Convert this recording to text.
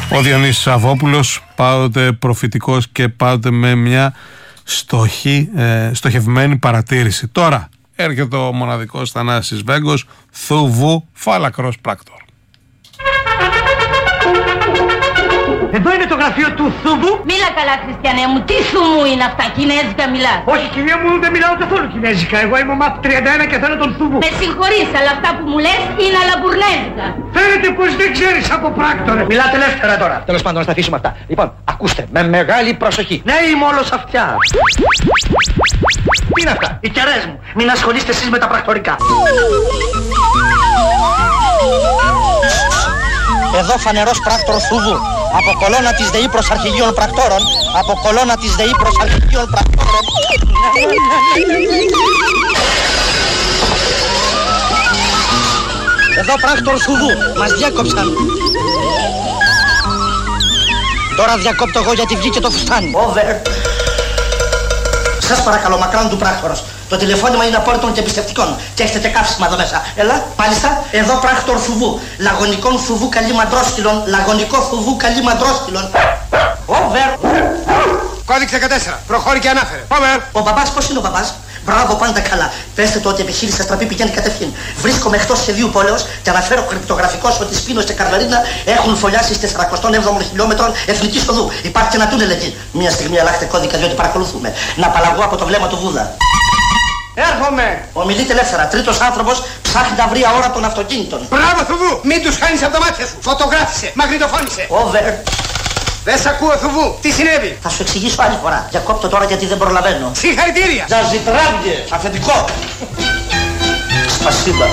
Ο Διονύσης Σαββόπουλος, πάντοτε προφητικός και πάντοτε με μια στοχευμένη παρατήρηση. Τώρα έρχεται ο μοναδικός Θανάσης Βέγκος, Θουβού, φάλακρος πράκτορ. Εδώ είναι το γραφείο του Θουβού. Μίλα καλά, Χριστιανέ μου, τι Θουμού είναι αυτά, κινέζικα μιλάς? Όχι, κυρία μου, δεν μιλάω καθόλου κινέζικα. Εγώ είμαι ΜΑΠ 31 και θέλω τον Θουβού. Με συγχωρείς, αλλά αυτά που μου λες είναι αλαμπουρνέζικα. Φαίνεται πως δεν ξέρεις από πράκτορε. Μιλάτε ελεύθερα τώρα. Τέλος πάντων, να τα αφήσουμε αυτά. Λοιπόν, ακούστε, με μεγάλη προσοχή. Ναι, είμαι όλος αυτιά. Τι είναι αυτά? Οι κερές μου. Μην ασχολείστε εσείς με τα πρακτορικά. Εδώ φανερός πράκτορος Θουβού. Από κολόνα της ΔΕΗ προς αρχηγείων πρακτόρων. Από κολόνα της ΔΕΗ προς αρχηγείων πρακτόρων. Εδώ πράκτορ Θουβού. Μας διάκοψαν. Τώρα διακόπτω εγώ γιατί βγήκε το φουστάνι. Over. Σας παρακαλώ, μακράν του πράκτορος. Το τηλεφώνημα είναι απόρριτων και εμπιστευτικών. Και έχετε και καύσιμα εδώ μέσα. Έλα, μάλιστα. Εδώ πράκτορ Θουβού. Λαγωνικών Θουβού καλή μαντρόστιλον. Λαγωνικό Θουβού καλή μαντρόστιλον. Over. Κώδικ 14. Προχώρη και ανάφερε. Over. Ο μπαμπάς πώς είναι ο μπαμπάς? Μπράβο, πάντα καλά. Πέστε το ότι η επιχείρηση αστραπή πηγαίνει κατευθείαν. Βρίσκομαι εκτός σχεδίου πόλεως και αναφέρω κρυπτογραφικώς ότι Σπίνος και Καρβαρίνα έχουν φωλιάσει στις 47 χιλιόμετρων εθνικής οδού. Υπάρχει και ένα τούνελ εκεί. Μια στιγμή αλλάχτε κώδικα διότι παρακολουθούμε. Να απαλλαγώ από το βλέμμα του Βούδα. Έρχομαι. Ομιλείτε ελεύθερα. Τρίτος άνθρωπος ψάχνει τα βρία ώρα των αυτοκίνητων. Μπράβο, Θουβού. Μην τους χάνεις από τα μάτια σου. Φωτογράφησε. Μαγνητοφώνησε. Over. Δεν σ' ακούω, Θουβού. Τι συνέβη? Θα σου εξηγήσω άλλη φορά. Διακόπτω τώρα γιατί δεν προλαβαίνω. Συγχαρητήρια. Ζαζιτράβγε. Αφεντικό. Σπασίμπα.